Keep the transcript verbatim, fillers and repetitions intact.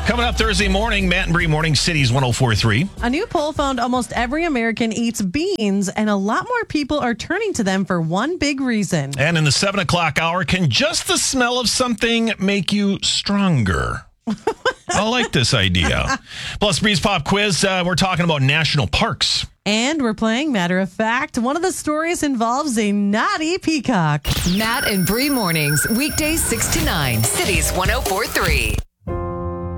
Coming up Thursday morning, Matt and Bree Morning Cities one oh four point three. A new poll found almost every American eats beans, and a lot more people are turning to them for one big reason. And in the seven o'clock hour, can just the smell of something make you stronger? I like this idea. Plus, Breeze Pop Quiz, uh, we're talking about national parks. And we're playing Matter of Fact. One of the stories involves a naughty peacock. Matt and Bree Mornings, weekdays six to nine, Cities one oh four point three.